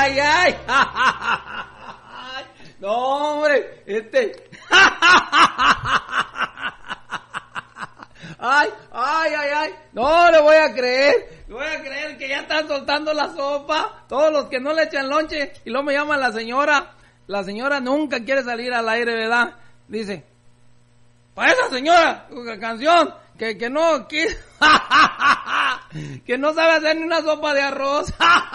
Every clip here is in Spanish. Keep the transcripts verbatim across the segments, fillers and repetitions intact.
ay, ay. No, hombre, este. Ay, ay, ay, ay. No le voy a creer. Le voy a creer que ya están soltando la sopa. Todos los que no le echan lonche. Y luego me llama la señora. La señora nunca quiere salir al aire, ¿verdad? Dice, para esa señora, la canción, que, que no, que, que no sabe hacer ni una sopa de arroz.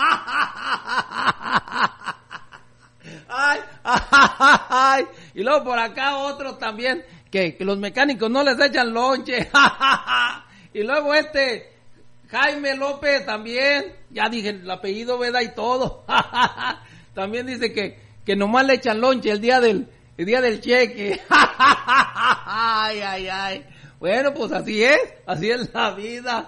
Ay, ay, ay. Y luego por acá otros también, que, que los mecánicos no les echan lonche. Y luego este, Jaime López también, ya dije el apellido, ¿verdad? Y todo. También dice que, que nomás le echan lonche el día del, el día del cheque. Ay, ay, ay. Bueno, pues así es, así es la vida.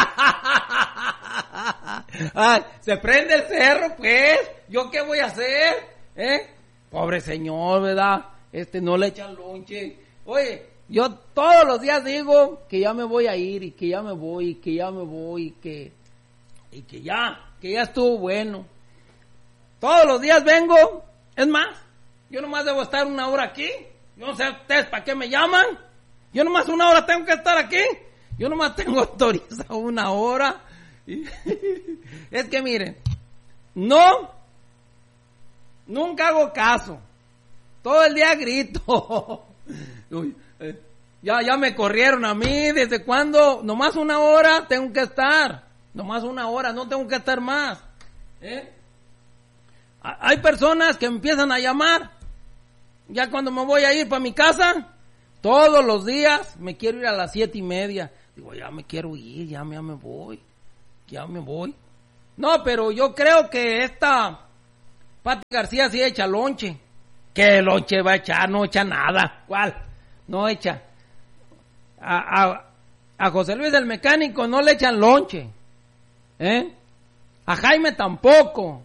Ay, se prende el cerro, pues. ¿Yo qué voy a hacer? ¿Eh? Pobre señor, ¿verdad? Este no le echan lonche. Oye, yo todos los días digo que ya me voy a ir y que ya me voy y que ya me voy y que y que ya, que ya estuvo bueno. Todos los días vengo, es más, yo nomás debo estar una hora aquí. Yo no sé ustedes para qué me llaman. Yo nomás una hora tengo que estar aquí. Yo nomás tengo autorizado una hora. Es que miren, no, nunca hago caso. Todo el día grito. Uy, eh, ya, ya me corrieron a mí. ¿Desde cuándo? Nomás una hora tengo que estar. Nomás una hora, no tengo que estar más. ¿Eh? Hay personas que empiezan a llamar. Ya cuando me voy a ir para mi casa, todos los días me quiero ir a las siete y media. Digo, ya me quiero ir, ya, ya me voy. Ya me voy. No, pero yo creo que esta Pati García sí echa lonche. ¿Qué lonche va a echar? No echa nada. ¿Cuál? No echa. A, a, a José Luis el mecánico no le echan lonche. ¿Eh? A Jaime tampoco.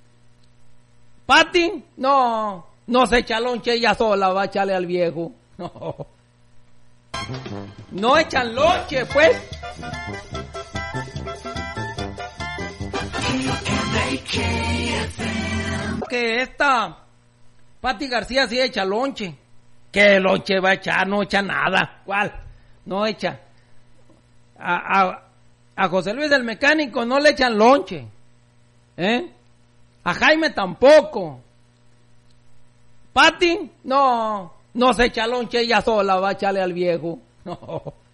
Pati, no, no se echa lonche ella sola, va a echarle al viejo. No. No echan lonche, pues. Que esta Pati García sí echa lonche. ¿Qué lonche va a echar? No echa nada. ¿Cuál? No echa. A, a, a José Luis el mecánico no le echan lonche. ¿Eh? A Jaime tampoco. Pati, no, no se echa lonche ella sola, va a echarle al viejo. No.